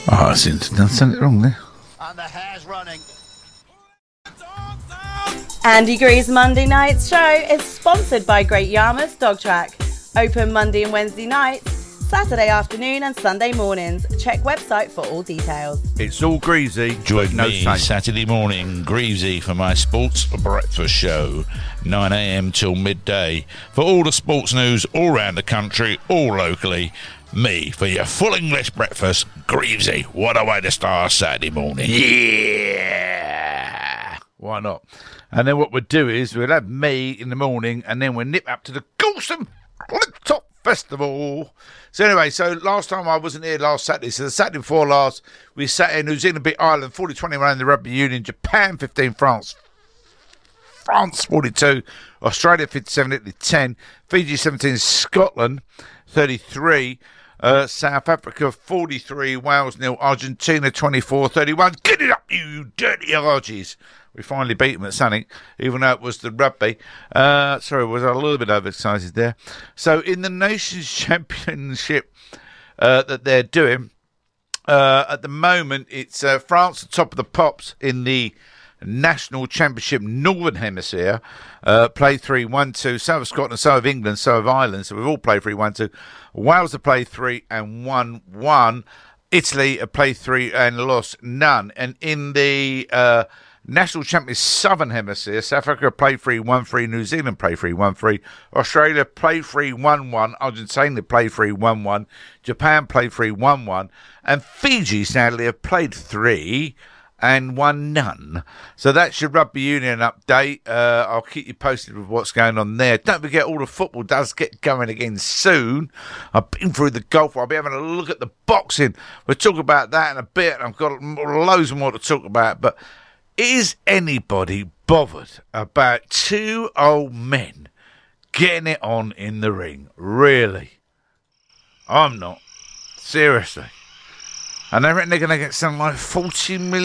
Oh, I seem to have done something wrong there. And the hare's running. Andy Greaves Monday Night Show is sponsored by Great Yarmouth Dog Track. Open Monday and Wednesday nights, Saturday afternoon and Sunday mornings. Check website for all details. It's all greasy. Join no me shame. Saturday morning, Greavesy, for my sports breakfast show, 9 a.m. till midday. For all the sports news all around the country, all locally, me for your full English breakfast, Greavesy. What a way to start Saturday morning. Yeah. Why not? And then what we'll do is we'll have me in the morning and then we'll nip up to the Goulston Top Festival. So anyway, so last time I wasn't here last Saturday, so the Saturday before last, we sat in New Zealand, Big Ireland, 40-20 around the Rugby Union, Japan 15, France 42, Australia 57, Italy 10, Fiji 17, Scotland 33, South Africa 43, Wales 0, Argentina 24-31. Get it up, you dirty Argies. We finally beat them at something, even though it was the rugby. Sorry, was I a little bit overexcited there? So in the Nations Championship that they're doing, at the moment, it's France at top of the pops in the National Championship Northern Hemisphere. Play 3-1-2. So have Scotland, so have England, so have Ireland. So we've all played 3-1-2. Wales have played 3 and 1-1. Italy have played 3 and lost none. And in the National Champions Southern Hemisphere, South Africa played 3-1-3, New Zealand played 3-1-3, Australia played 3-1-1, Argentina played 3-1-1, Japan played 3-1-1, and Fiji, sadly, have played 3 and 1 none. So that's your Rugby Union update. I'll keep you posted with what's going on there. Don't forget, all the football does get going again soon. I've been through the golf. I'll be having a look at the boxing. We'll talk about that in a bit. I've got loads more to talk about, but is anybody bothered about 2 old men getting it on in the ring? Really? I'm not. Seriously. And I reckon they're going to get something like 40 million.